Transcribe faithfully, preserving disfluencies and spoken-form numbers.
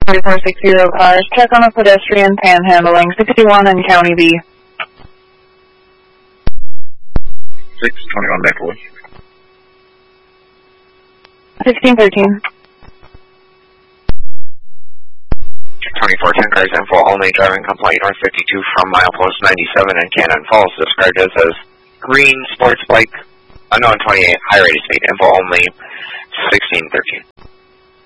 four sixty cars, check on a pedestrian panhandling, sixty-one and County B. six twenty-one back away. sixteen thirteen. twenty-four ten cars info only, driving complaint north fifty-two from milepost ninety-seven in Cannon Falls, described as as green sports bike, unknown twenty-eight, high rate of speed, info only, sixteen thirteen.